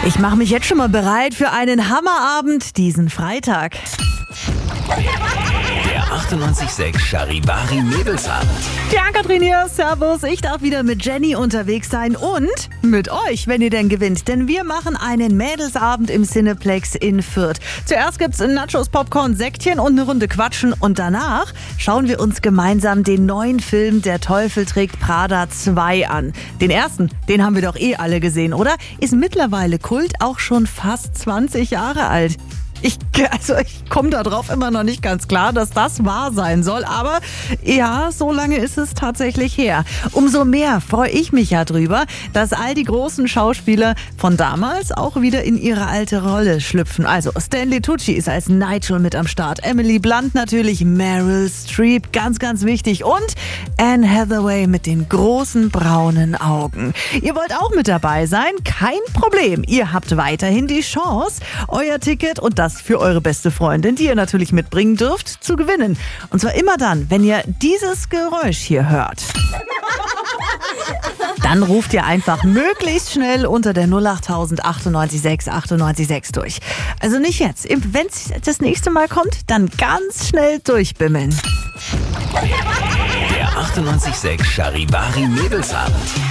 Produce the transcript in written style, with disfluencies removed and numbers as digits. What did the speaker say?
Ich mache mich jetzt schon mal bereit für einen Hammerabend diesen Freitag. Der 98.6 Charivari Mädelsabend. Ja, Katrin hier, servus. Ich darf wieder mit Jenny unterwegs sein und mit euch, wenn ihr denn gewinnt. Denn wir machen einen Mädelsabend im Cineplex in Fürth. Zuerst gibt's Nachos, Popcorn, Säckchen und eine Runde Quatschen. Und danach schauen wir uns gemeinsam den neuen Film Der Teufel trägt Prada 2 an. Den ersten, den haben wir doch eh alle gesehen, oder? Ist mittlerweile Kult, auch schon fast 20 Jahre alt. Ich komme da drauf immer noch nicht ganz klar, dass das wahr sein soll. Aber ja, so lange ist es tatsächlich her. Umso mehr freue ich mich ja drüber, dass all die großen Schauspieler von damals auch wieder in ihre alte Rolle schlüpfen. Also Stanley Tucci ist als Nigel mit am Start. Emily Blunt natürlich, Meryl Streep, ganz, ganz wichtig. Und Anne Hathaway mit den großen braunen Augen. Ihr wollt auch mit dabei sein? Kein Problem. Ihr habt weiterhin die Chance, euer Ticket und das für eure beste Freundin, die ihr natürlich mitbringen dürft, zu gewinnen. Und zwar immer dann, wenn ihr dieses Geräusch hier hört. Dann ruft ihr einfach möglichst schnell unter der 08000 98 6 durch. Also nicht jetzt. Wenn es das nächste Mal kommt, dann ganz schnell durchbimmeln. Der 98.6 Charivari Mädelsabend.